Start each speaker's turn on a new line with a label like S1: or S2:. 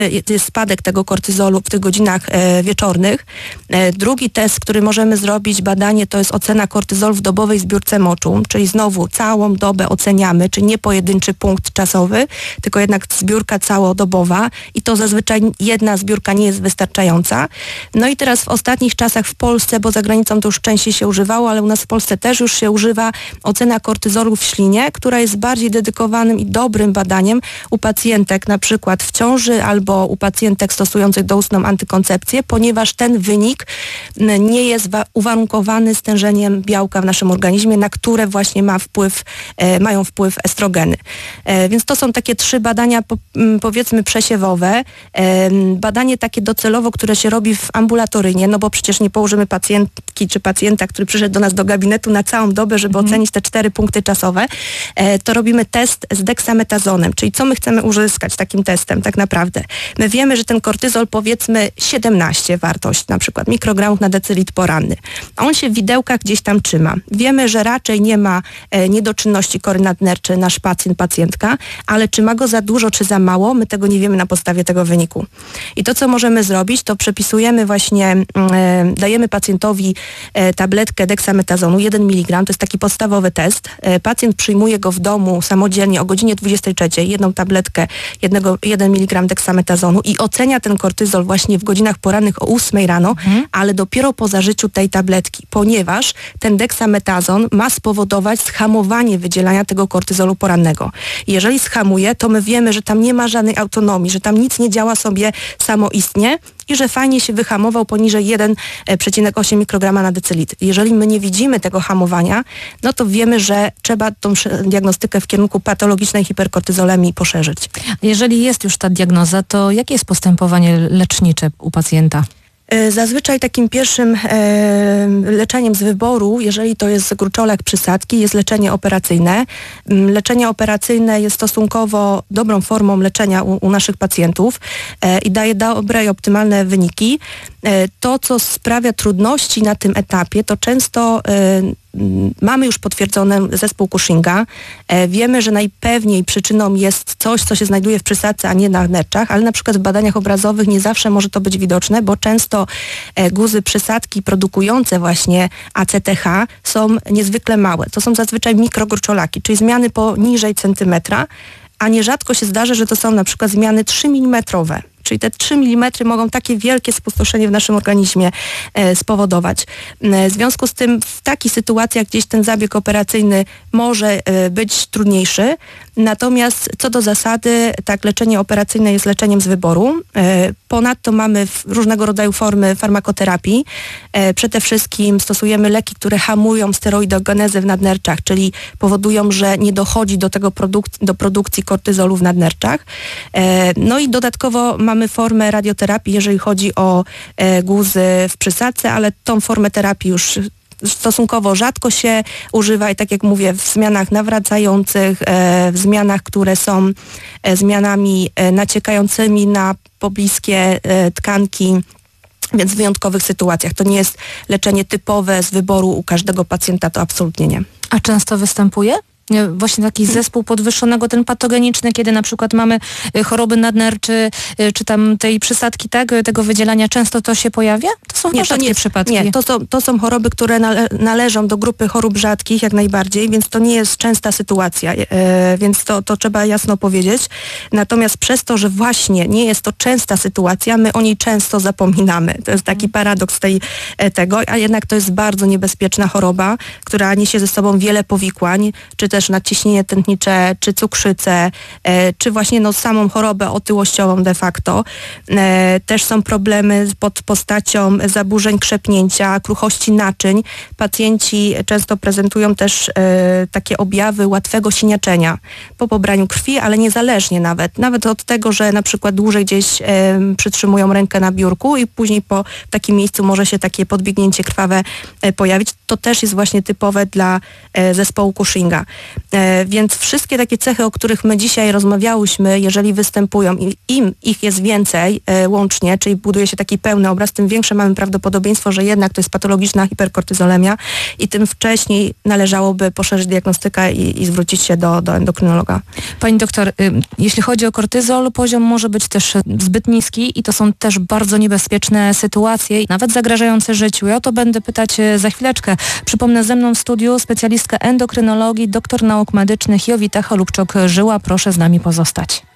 S1: jest spadek tego kortyzolu w tych godzinach wieczornych. Drugi test, który możemy zrobić, badanie, to jest ocena kortyzolu w dobowej zbiórce moczu, czyli znowu całą dobę oceniamy, czyli nie pojedynczy punkt czasowy, tylko jednak zbiórka całodobowa i to zazwyczaj jedna zbiórka nie jest wystarczająca. No i teraz w ostatnich czasach w Polsce, bo za granicą to już częściej się używało, ale u nas w Polsce też już się używa ocena kortyzolu w ślinie, która jest bardziej dedykowanym i dobrym badaniem u pacjentek na przykład w ciąży albo u pacjentek stosujących doustną antykoncepcję, ponieważ ten wynik nie jest uwarunkowany stężeniem białka w naszym organizmie, na które właśnie mają wpływ estrogeny. Więc to są takie 3 badania, powiedzmy przesiewowe. Badanie takie docelowo, które się robi ambulatoryjnie, no bo przecież nie położymy pacjentki czy pacjenta, który przyszedł do nas do gabinetu na całą dobę, żeby ocenić te 4 punkty czasowe, to robimy test z deksametazonem, czyli co my chcemy uzyskać takim testem tak naprawdę. My wiemy, że ten kortyzol, powiedzmy 17 wartość na przykład mikrogramów na decylitr poranny. A on się w widełkach gdzieś tam trzyma. Wiemy, że raczej nie ma niedoczynności kory nadnerczej nasz pacjent, pacjentka, ale czy ma go za dużo, czy za mało, my tego nie wiemy na podstawie tego wyniku. I to, co możemy zrobić, to przepisujemy właśnie, dajemy pacjentowi tabletkę deksametazonu, 1 mg, to jest taki podstawowy test. Pacjent przyjmuje go w domu samodzielnie o godzinie 23, jedną tabletkę, 1 mg deksametazonu i ocenia ten kortyzol właśnie w godzinach porannych o 8 rano, ale dopiero po zażyciu tej tabletki, ponieważ ten deksametazon ma spowodować zhamowanie wydzielania tego kortyzolu porannego. Jeżeli zhamuje, to my wiemy, że tam nie ma żadnej autonomii, że tam nic nie działa sobie samoistnie i że fajnie się wyhamował poniżej 1,8 mikrograma na decylitr. Jeżeli my nie widzimy tego hamowania, no to wiemy, że trzeba tą diagnostykę w kierunku patologicznej hiperkortyzolemii poszerzyć.
S2: Jeżeli jest już ta diagnoza, to jakie jest postępowanie lecznicze u pacjenta?
S1: Zazwyczaj takim pierwszym leczeniem z wyboru, jeżeli to jest gruczołek przysadki, jest leczenie operacyjne. Leczenie operacyjne jest stosunkowo dobrą formą leczenia u naszych pacjentów i daje dobre i optymalne wyniki. To, co sprawia trudności na tym etapie, to często mamy już potwierdzony zespół Cushinga. Wiemy, że najpewniej przyczyną jest coś, co się znajduje w przysadce, a nie na nerczach, ale na przykład w badaniach obrazowych nie zawsze może to być widoczne, bo często guzy przysadki produkujące właśnie ACTH są niezwykle małe. To są zazwyczaj mikrogruczolaki, czyli zmiany poniżej centymetra, a nierzadko się zdarza, że to są na przykład zmiany 3 mm. Czyli te 3 mm mogą takie wielkie spustoszenie w naszym organizmie spowodować. W związku z tym w takich sytuacjach gdzieś ten zabieg operacyjny może być trudniejszy. Natomiast co do zasady, tak, leczenie operacyjne jest leczeniem z wyboru. Ponadto mamy różnego rodzaju formy farmakoterapii. Przede wszystkim stosujemy leki, które hamują steroidogenezę w nadnerczach, czyli powodują, że nie dochodzi do produkcji kortyzolu w nadnerczach. No i dodatkowo mamy formę radioterapii, jeżeli chodzi o guzy w przysadce, ale tą formę terapii już stosunkowo rzadko się używa i tak jak mówię, w zmianach nawracających, w zmianach, które są zmianami naciekającymi na pobliskie tkanki, więc w wyjątkowych sytuacjach. To nie jest leczenie typowe z wyboru u każdego pacjenta, to absolutnie nie.
S2: A często występuje? Właśnie taki zespół podwyższonego, ten patogeniczny, kiedy na przykład mamy choroby nadnerczy, czy tam tej przysadki, tak, tego wydzielania, często to się pojawia? To są rzadkie przypadki.
S1: Nie, to są choroby, które należą do grupy chorób rzadkich jak najbardziej, więc to nie jest częsta sytuacja, więc to trzeba jasno powiedzieć. Natomiast przez to, że właśnie nie jest to częsta sytuacja, my o niej często zapominamy. To jest taki paradoks tego, a jednak to jest bardzo niebezpieczna choroba, która niesie ze sobą wiele powikłań, czy też nadciśnienie tętnicze, czy cukrzycę, czy właśnie samą chorobę otyłościową de facto. Też są problemy pod postacią zaburzeń krzepnięcia, kruchości naczyń. Pacjenci często prezentują też takie objawy łatwego siniaczenia po pobraniu krwi, ale niezależnie nawet od tego, że na przykład dłużej gdzieś przytrzymują rękę na biurku i później w takim miejscu może się takie podbiegnięcie krwawe pojawić. To też jest właśnie typowe dla zespołu Cushinga. Więc wszystkie takie cechy, o których my dzisiaj rozmawiałyśmy, jeżeli występują i im ich jest więcej łącznie, czyli buduje się taki pełny obraz, tym większe mamy prawdopodobieństwo, że jednak to jest patologiczna hiperkortyzolemia i tym wcześniej należałoby poszerzyć diagnostykę i zwrócić się do endokrynologa.
S2: Pani doktor, jeśli chodzi o kortyzol, poziom może być też zbyt niski i to są też bardzo niebezpieczne sytuacje, nawet zagrażające życiu. Ja o to będę pytać za chwileczkę. Przypomnę, ze mną w studiu specjalistka endokrynologii, doktor nauk medycznych Jowita Cholubczok-Żyła. Proszę z nami pozostać.